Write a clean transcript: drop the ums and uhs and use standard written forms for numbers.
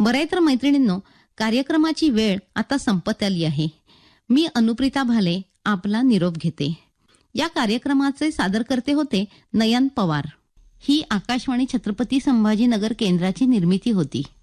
बरं आहे तर मैत्रिणींनो, कार्यक्रमाची वेळ आता संपत आली आहे. मी अनुप्रिता भाले आपला निरोप घेते. या कार्यक्रमाचे सादरकर्ते होते नयन पवार. ही आकाशवाणी छत्रपती संभाजीनगर केंद्राची निर्मिती होती.